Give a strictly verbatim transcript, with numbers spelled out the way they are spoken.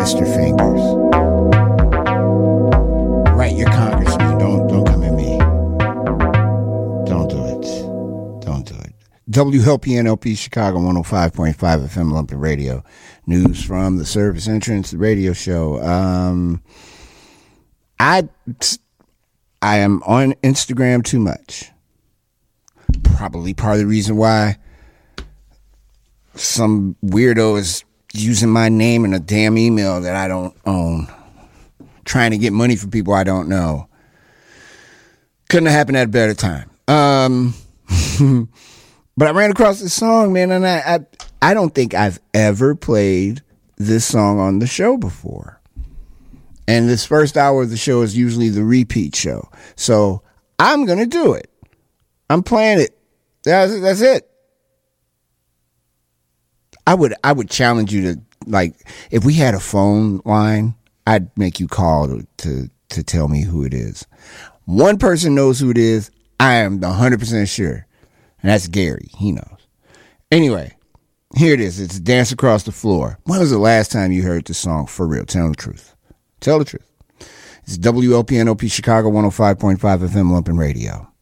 Mister Fingers. Right, you're congressman. Don't don't come at me. Don't do it. Don't do it. W L P N L P Chicago one oh five point five F M Lumpkin Radio. News from the service entrance, the radio show. Um, I I am on Instagram too much. Probably part of the reason why some weirdo is using my name in a damn email that I don't own, trying to get money from people I don't know. Couldn't have happened at a better time. Um, but I ran across this song, man, and I, I I don't think I've ever played this song on the show before. And this first hour of the show is usually the repeat show. So I'm going to do it. I'm playing it. That's, that's it. I would I would challenge you to, like, if we had a phone line, I'd make you call to, to, to tell me who it is. One person knows who it is. I am one hundred percent sure. And that's Gary. He knows. Anyway, here it is. It's Dance Across the Floor. When was the last time you heard this song for real? Tell the truth. Tell the truth. It's W L P N O P Chicago one oh five point five F M Lumpkin Radio.